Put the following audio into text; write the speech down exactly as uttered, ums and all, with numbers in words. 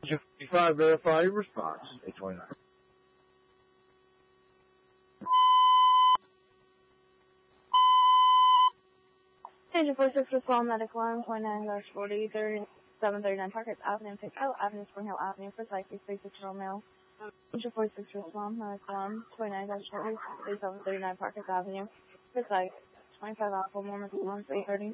fifty-five, verify your response. eight twenty-nine. Engine four six Wall Medical Line, point nine dash forty, thirty-seven thirty-nine Parkers Avenue, Pick Out Avenue, Spring Hill Avenue, for site three six Romeo. Engine four six Wall Medical Line, point nine dash forty, thirty-seven thirty-nine Parkers Avenue, for site twenty-five Apple, Mormon, one three thirty.